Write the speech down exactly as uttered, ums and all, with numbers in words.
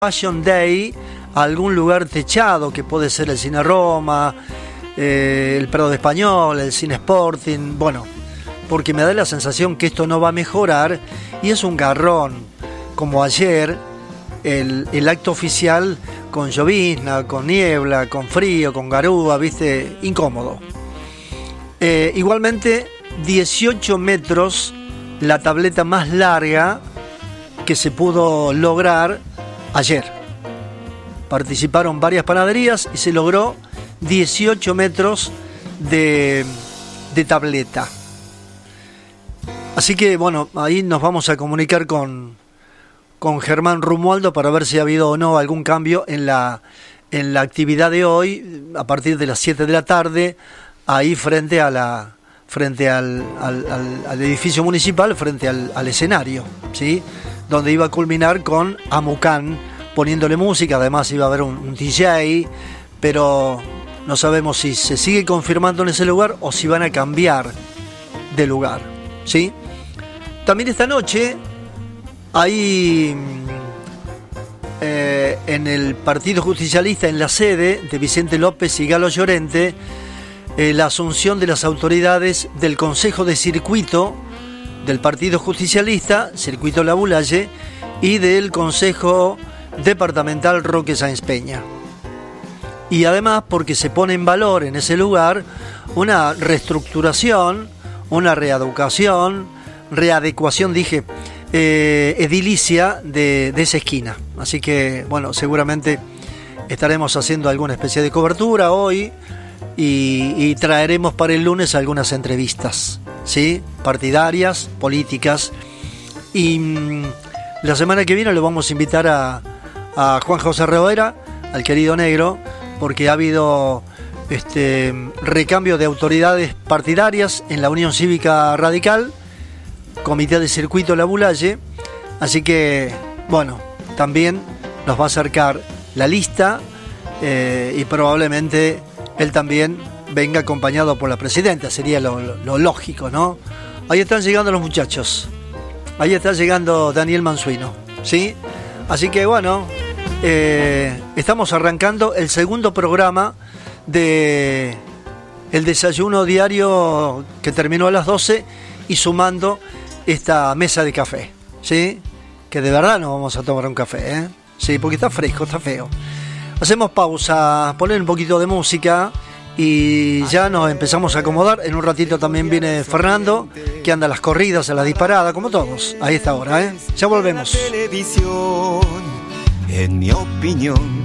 Fashion Day a algún lugar techado, que puede ser el Cine Roma, eh, el Prado de Español, el Cine Sporting, bueno, porque me da la sensación que esto no va a mejorar y es un garrón, como ayer, el, el acto oficial con llovizna, con niebla, con frío, con garúa, viste, incómodo. Eh, igualmente, dieciocho metros, la tableta más larga que se pudo lograr ayer. Participaron varias panaderías y se logró dieciocho metros de, de tableta. Así que bueno, ahí nos vamos a comunicar con, con Germán Romualdo para ver si ha habido o no algún cambio en la, en la actividad de hoy, a partir de las siete de la tarde, ahí frente a la frente al, al, al, al edificio municipal, frente al, al escenario, ¿sí? Donde iba a culminar con Amucán poniéndole música. Además iba a haber un, un D J, pero no sabemos si se sigue confirmando en ese lugar o si van a cambiar de lugar, ¿sí? También esta noche hay eh, en el Partido Justicialista, en la sede de Vicente López y Galo Llorente, eh, la asunción de las autoridades del Consejo de Circuito del Partido Justicialista, Circuito La Bulalle, y del Consejo Departamental Roque Sáenz Peña. Y además porque se pone en valor en ese lugar una reestructuración, una readecuación, readecuación dije, eh, edilicia de, de esa esquina. Así que, bueno, seguramente estaremos haciendo alguna especie de cobertura hoy y, y traeremos para el lunes algunas entrevistas, ¿sí? Partidarias, políticas. Y mmm, la semana que viene lo vamos a invitar a, a Juan José Rivera, al querido negro, porque ha habido este recambio de autoridades partidarias en la Unión Cívica Radical, Comité de Circuito La Bulalle. Así que, bueno, también nos va a acercar la lista eh, y probablemente él también venga acompañado por la presidenta. Sería lo, lo, lo lógico, ¿no? Ahí están llegando los muchachos. Ahí está llegando Daniel Mansuino, ¿sí? Así que bueno, eh, estamos arrancando el segundo programa de el desayuno diario que terminó a las doce y sumando esta mesa de café, ¿sí? Que de verdad nos vamos a tomar un café, ¿eh? Sí, porque está fresco, está feo. Hacemos pausa, poner un poquito de música y ya nos empezamos a acomodar. En un ratito también viene Fernando, que anda a las corridas, a las disparadas, como todos, a esta hora, ¿eh? Ya volvemos. En mi opinión,